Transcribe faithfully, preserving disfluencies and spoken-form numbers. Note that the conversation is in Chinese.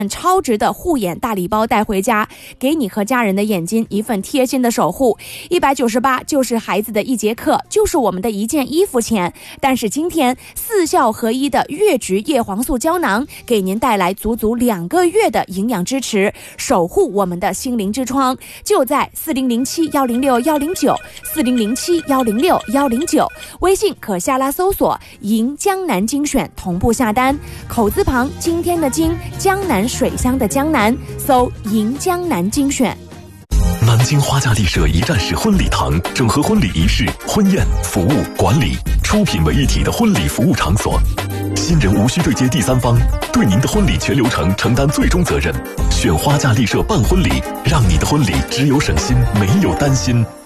超值的护眼大礼包带回家，给你和家人的眼睛一份贴心的守护。一百九十八就是孩子的一节课，就是我们的一件衣服钱。但是今天四效合一的月菊叶黄素胶囊，给您带来足足两个月的营养支持，守护我们的心灵之窗。就在四零零七幺零六幺零九四零零七幺零六幺零九，微信可下拉搜索赢江南精选，同步下单。口字旁今天的今，江南水乡的江南，搜赢江南精选。 南京花家丽舍一站式婚礼堂，整合婚礼仪式、婚宴、服务、管理，出品为一体的婚礼服务场所。新人无需对接第三方，对您的婚礼全流程承担最终责任。选花家丽舍办婚礼，让你的婚礼只有省心，没有担心。